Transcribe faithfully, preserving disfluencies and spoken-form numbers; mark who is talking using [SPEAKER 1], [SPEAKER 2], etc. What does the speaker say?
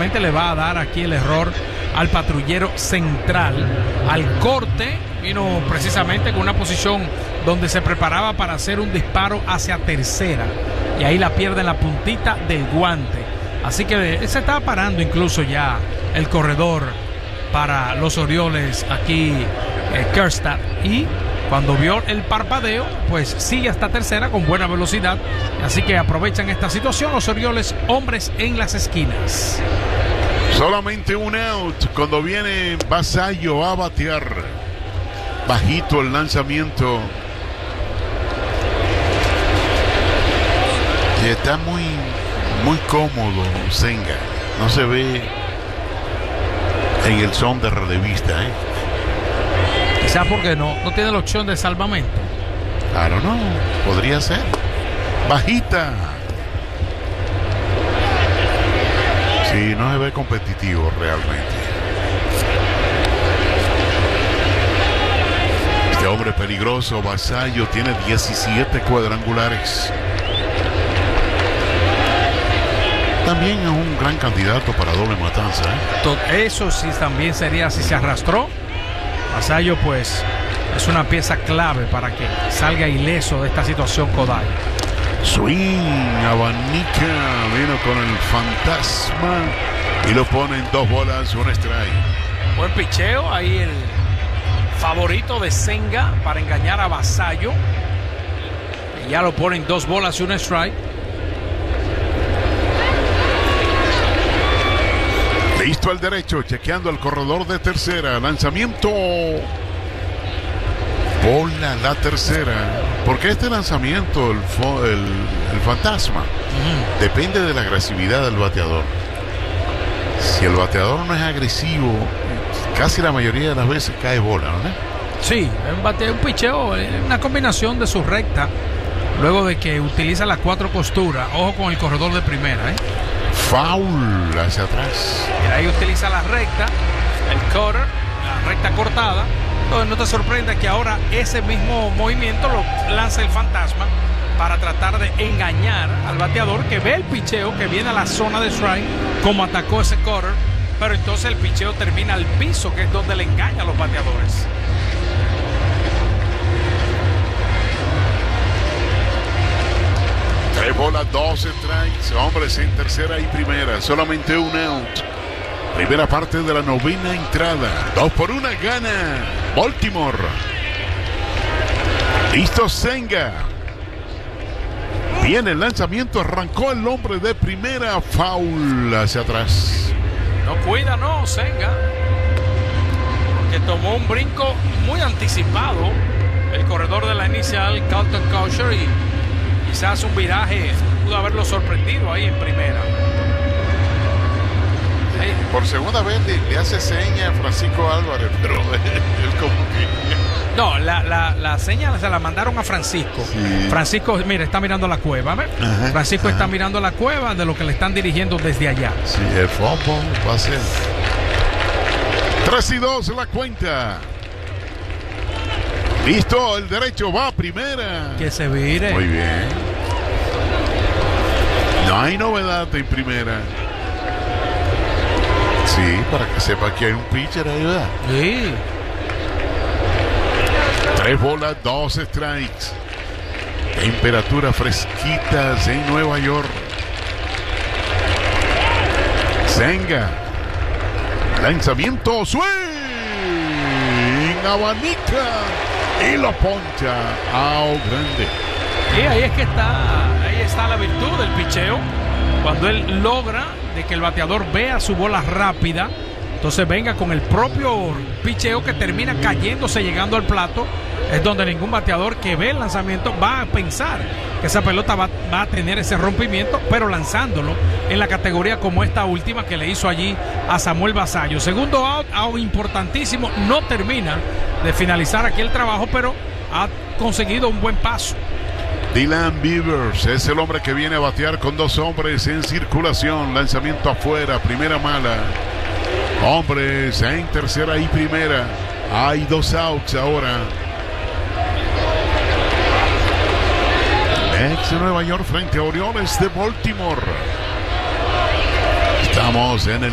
[SPEAKER 1] posiblemente le va a dar aquí el error al patrullero central. Al corte vino precisamente con una posición donde se preparaba para hacer un disparo hacia tercera, y ahí la pierde en la puntita del guante. Así que se estaba parando incluso ya el corredor para los Orioles aquí, eh, Kjerstad, y cuando vio el parpadeo, pues sigue hasta tercera con buena velocidad. Así que aprovechan esta situación los Orioles, hombres en las esquinas.
[SPEAKER 2] Solamente un out cuando viene Vasallo a batear. Bajito el lanzamiento. Y está muy, muy cómodo Senga. No se ve en el son de relevista, ¿eh?
[SPEAKER 1] Quizás porque no, no tiene la opción de salvamento.
[SPEAKER 2] Claro, no. Podría ser. Bajita. Sí, no se ve competitivo realmente. Este hombre peligroso, Vasallo, tiene diecisiete cuadrangulares. También es un gran candidato para doble matanza, ¿eh?
[SPEAKER 1] Eso sí también sería si se arrastró. Vasallo pues es una pieza clave para que salga ileso de esta situación Kodai.
[SPEAKER 2] Swing, abanica, vino con el fantasma y lo pone en dos bolas, un strike.
[SPEAKER 1] Buen picheo, ahí el favorito de Senga para engañar a Vasallo. Y ya lo pone en dos bolas y un strike.
[SPEAKER 2] Listo al derecho, chequeando al corredor de tercera. Lanzamiento. Bola la tercera. Porque este lanzamiento, el, fo, el, el fantasma, uh-huh, depende de la agresividad del bateador. Si el bateador no es agresivo, casi la mayoría de las veces cae bola, ¿no?
[SPEAKER 1] Sí, un, bate, un picheo, una combinación de su recta, luego de que utiliza las cuatro costuras. Ojo con el corredor de primera, ¿eh?
[SPEAKER 2] Foul hacia atrás.
[SPEAKER 1] Y ahí utiliza la recta, el cutter, la recta cortada. Entonces no te sorprenda que ahora ese mismo movimiento lo lanza el fantasma para tratar de engañar al bateador, que ve el picheo que viene a la zona de strike, como atacó ese cutter, pero entonces el picheo termina al piso, que es donde le engaña a los bateadores.
[SPEAKER 2] Tres bolas, dos strikes, hombres en tercera y primera, solamente un out. Primera parte de la novena entrada. Dos por una gana Baltimore. Listo Senga. Viene el lanzamiento, arrancó el hombre de primera, foul hacia atrás.
[SPEAKER 1] No cuida, no, Senga, que tomó un brinco muy anticipado el corredor de la inicial, Carlton Cowsher, y quizás un viraje pudo haberlo sorprendido ahí en primera.
[SPEAKER 2] Sí, por segunda vez le, le hace seña a Francisco Álvarez, pero él como que...
[SPEAKER 1] No, la, la, la señal se la mandaron a Francisco. Sí. Francisco, mire, está mirando la cueva. Ajá, Francisco ajá. está mirando la cueva de lo que le están dirigiendo desde allá.
[SPEAKER 2] Sí, el fútbol va a ser. tres y dos la cuenta. Listo, el derecho va a primera.
[SPEAKER 1] Que se vire.
[SPEAKER 2] Muy bien. No hay novedad en primera. Sí, para que sepa que hay un pitcher ahí, ¿verdad?
[SPEAKER 1] Sí.
[SPEAKER 2] Tres bolas, dos strikes. Temperaturas fresquitas en Nueva York. Senga. Lanzamiento, swing. Abanica. Y lo poncha. Out grande.
[SPEAKER 1] Y ahí es que está, ahí está la virtud del picheo. Cuando él logra de que el bateador vea su bola rápida, entonces venga con el propio picheo que termina cayéndose llegando al plato. Es donde ningún bateador que ve el lanzamiento va a pensar que esa pelota va, va a tener ese rompimiento, pero lanzándolo en la categoría como esta última que le hizo allí a Samuel Vasallo. Segundo out, out importantísimo, no termina de finalizar aquí el trabajo, pero ha conseguido un buen paso.
[SPEAKER 2] Dylan Beavers es el hombre que viene a batear con dos hombres en circulación. Lanzamiento afuera, primera mala. Hombres en tercera y primera. Hay dos outs ahora. Ex de Nueva York frente a Orioles de Baltimore. Estamos en el